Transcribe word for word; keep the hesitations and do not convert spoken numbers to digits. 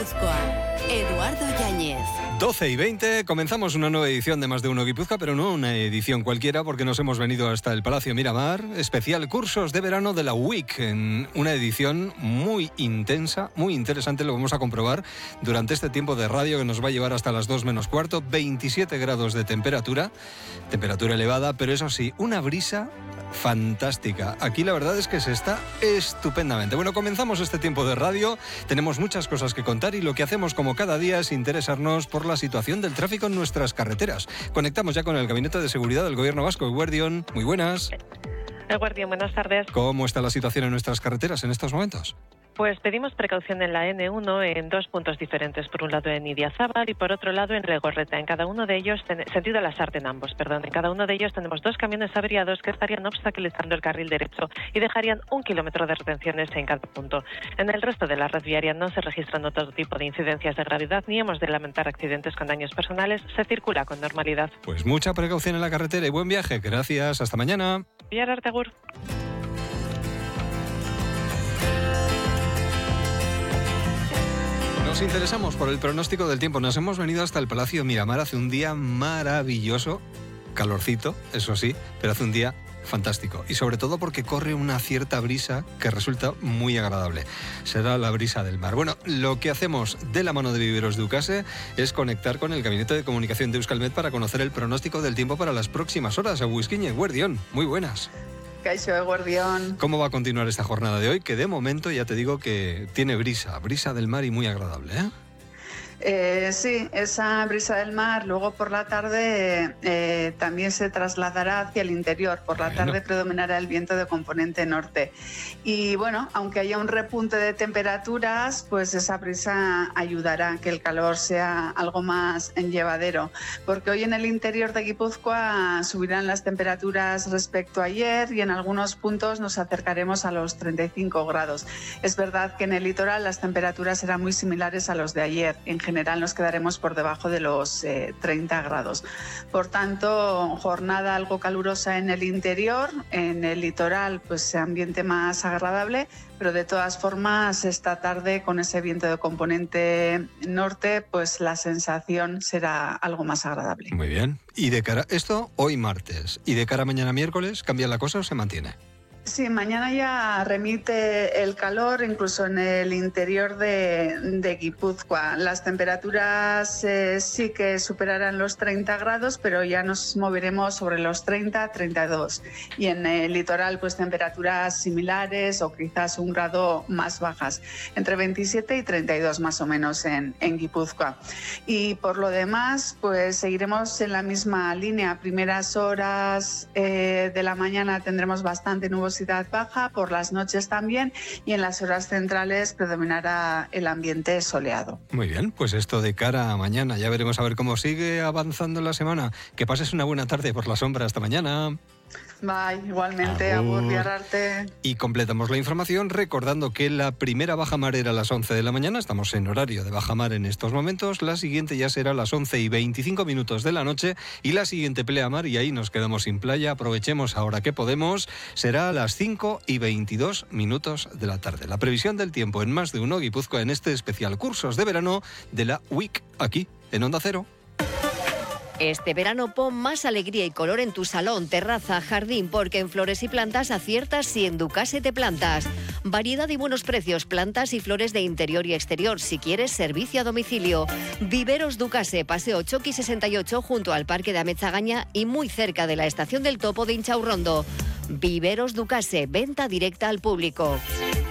Guipúzcoa. Eduardo Yáñez. doce y veinte, comenzamos una nueva edición de Más de Uno Guipúzcoa, pero no una edición cualquiera, porque nos hemos venido hasta el Palacio Miramar, especial cursos de verano de la U I C, en una edición muy intensa, muy interesante, lo vamos a comprobar durante este tiempo de radio que nos va a llevar hasta las dos menos cuarto, veintisiete grados de temperatura, temperatura elevada, pero eso sí, una brisa fantástica. Aquí la verdad es que se está estupendamente. Bueno, comenzamos este tiempo de radio, tenemos muchas cosas que contar y lo que hacemos como cada día es interesarnos por la situación del tráfico en nuestras carreteras. Conectamos ya con el Gabinete de Seguridad del Gobierno Vasco, Eguerdión. Muy buenas. Eguerdión, buenas tardes. ¿Cómo está la situación en nuestras carreteras en estos momentos? Pues pedimos precaución en la ene uno en dos puntos diferentes. Por un lado en Idiazábal y por otro lado en Legorreta. En cada uno de ellos, ten... sentido Lasarte en ambos, perdón. En cada uno de ellos tenemos dos camiones averiados que estarían obstaculizando el carril derecho y dejarían un kilómetro de retenciones en cada punto. En el resto de la red viaria no se registran otro tipo de incidencias de gravedad ni hemos de lamentar accidentes con daños personales. Se circula con normalidad. Pues mucha precaución en la carretera y buen viaje. Gracias. Hasta mañana. Villar Artegur. Nos interesamos por el pronóstico del tiempo. Nos hemos venido hasta el Palacio Miramar. Hace un día maravilloso, calorcito, eso sí, pero hace un día fantástico. Y sobre todo porque corre una cierta brisa que resulta muy agradable. Será la brisa del mar. Bueno, lo que hacemos de la mano de Viveros Ducase es conectar con el Gabinete de Comunicación de Euskalmet para conocer el pronóstico del tiempo para las próximas horas. Agusquiñe, Eguerdión, muy buenas. Caixo, Eguerdión. ¿Cómo va a continuar esta jornada de hoy? Que de momento ya te digo que tiene brisa, brisa del mar y muy agradable, ¿eh? Eh, sí, esa brisa del mar luego por la tarde eh, también se trasladará hacia el interior. Por la bueno. tarde predominará el viento de componente norte. Y bueno, aunque haya un repunte de temperaturas, pues esa brisa ayudará a que el calor sea algo más llevadero. Porque hoy en el interior de Guipúzcoa subirán las temperaturas respecto a ayer y en algunos puntos nos acercaremos a los treinta y cinco grados. Es verdad que en el litoral las temperaturas serán muy similares a los de ayer. En general nos quedaremos por debajo de los eh, treinta grados. Por tanto, jornada algo calurosa en el interior, en el litoral pues ambiente más agradable, pero de todas formas esta tarde con ese viento de componente norte pues la sensación será algo más agradable. Muy bien. Y de cara a esto, hoy martes, y de cara a mañana miércoles, ¿cambia la cosa o se mantiene? Sí, mañana ya remite el calor, incluso en el interior de, de Guipúzcoa. Las temperaturas eh, sí que superarán los treinta grados, pero ya nos moveremos sobre los treinta, treinta y dos. Y en el litoral, pues temperaturas similares o quizás un grado más bajas, entre veintisiete y treinta y dos más o menos en, en Guipúzcoa. Y por lo demás, pues seguiremos en la misma línea. Primeras horas eh, de la mañana tendremos bastante nubosidad baja, por las noches también, y en las horas centrales predominará el ambiente soleado. Muy bien, pues esto de cara a mañana, ya veremos a ver cómo sigue avanzando la semana. Que pases una buena tarde por la sombra. Hasta mañana. Bye, igualmente, agur, biarrarte. Y completamos la información recordando que la primera bajamar era a las once de la mañana, estamos en horario de bajamar en estos momentos, la siguiente ya será a las once y veinticinco minutos de la noche y la siguiente pleamar, y ahí nos quedamos sin playa, aprovechemos ahora que podemos, será a las cinco y veintidós minutos de la tarde. La previsión del tiempo en Más de Uno Guipúzcoa en este especial cursos de verano de la U I C, aquí en Onda Cero. Este verano pon más alegría y color en tu salón, terraza, jardín, porque en Flores y Plantas aciertas si en Ducase te plantas. Variedad y buenos precios, plantas y flores de interior y exterior, si quieres servicio a domicilio. Viveros Ducase, Paseo Choqui sesenta y ocho, junto al Parque de Amezagaña y muy cerca de la Estación del Topo de Inchaurrondo. Viveros Ducase, venta directa al público.